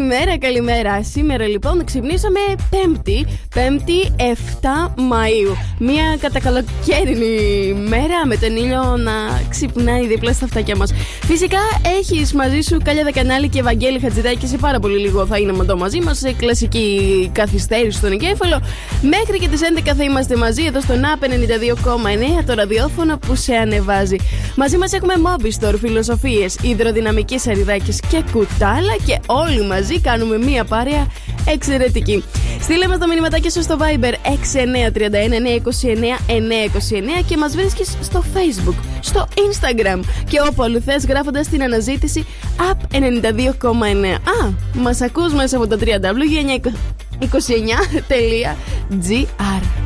Καλημέρα. Σήμερα λοιπόν ξυπνήσαμε Πέμπτη 7 Μαΐου. Μια κατακαλοκαίρινη μέρα με τον ήλιο να ξυπνάει δίπλα στα αυτάκια μας. Φυσικά έχεις μαζί σου Κάλια Δεκανάλη και Ευαγγέλη Χατζηδάκη. Σε πάρα πολύ λίγο θα είναι εδώ μαζί μας σε κλασική καθυστέρηση στον εγκέφαλο. Μέχρι και τις 11 θα είμαστε μαζί εδώ στον ΑΠ 92,9, το ραδιόφωνο που σε ανεβάζει. Μαζί μας έχουμε Mobistor, φιλοσοφίες, υδροδυναμικές αριδάκες και κουτάλα και όλοι μαζί κάνουμε μία παρέα εξαιρετική. Στείλε μας τα μηνυματάκια σου στο Viber 6931 929 929 και μας βρίσκεις στο Facebook, στο Instagram και όπου αλλού θες γράφοντας την αναζήτηση App 92,9. Μας ακούς μέσα από το www.929.gr.